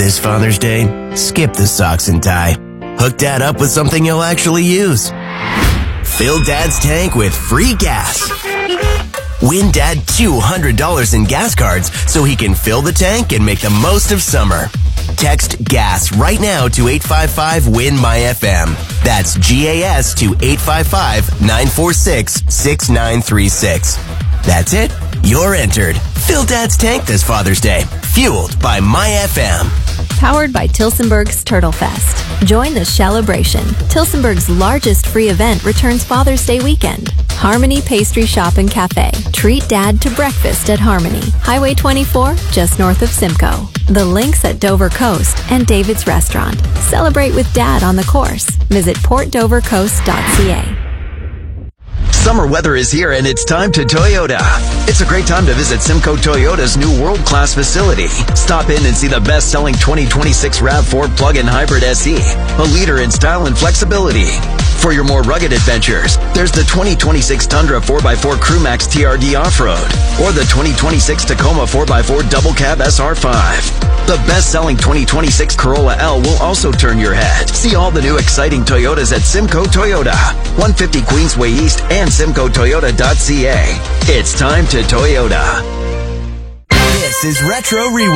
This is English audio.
This Father's Day, skip the socks and tie. Hook Dad up with something he'll actually use. Fill Dad's tank with free gas. Win Dad $200 in gas cards so he can fill the tank and make the most of summer. Text GAS right now to 855-WIN-MY-FM. That's GAS to 855-946-6936. That's it. You're entered. Fill Dad's tank this Father's Day. Fueled by MyFM. Powered by Tilsonburg's Turtle Fest. Join the celebration. Tilsonburg's largest free event returns Father's Day weekend. Harmony Pastry Shop and Cafe. Treat Dad to breakfast at Harmony. Highway 24, just north of Simcoe. The links at Dover Coast and David's Restaurant. Celebrate with Dad on the course. Visit portdovercoast.ca. Summer weather is here and it's time to Toyota. It's a great time to visit Simcoe Toyota's new world-class facility. Stop in and see the best-selling 2026 RAV4 plug-in hybrid SE, a leader in style and flexibility. For your more rugged adventures, there's the 2026 Tundra 4x4 Crewmax TRD Off-Road or the 2026 Tacoma 4x4 Double Cab SR5. The best-selling 2026 Corolla L will also turn your head. See all the new exciting Toyotas at Simcoe Toyota, 150 Queensway East and SimcoeToyota.ca. It's time to Toyota. This is Retro Rewind.